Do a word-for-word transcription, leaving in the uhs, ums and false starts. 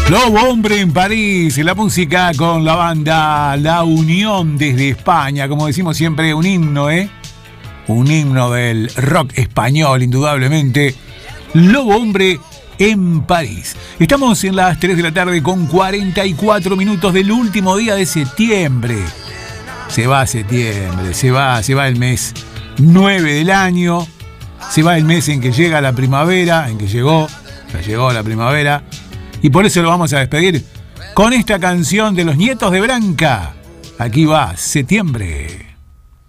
Lobo Hombre en París, la música con la banda La Unión desde España, como decimos siempre, un himno, ¿eh? Un himno del rock español, indudablemente. Lobo Hombre en París. Estamos en las tres de la tarde con cuarenta y cuatro minutos del último día de septiembre. Se va septiembre, se va, se va el mes nueve del año, se va el mes en que llega la primavera, en que llegó, ya llegó la primavera. Y por eso lo vamos a despedir con esta canción de los Nietos de Branca. Aquí va, Septiembre.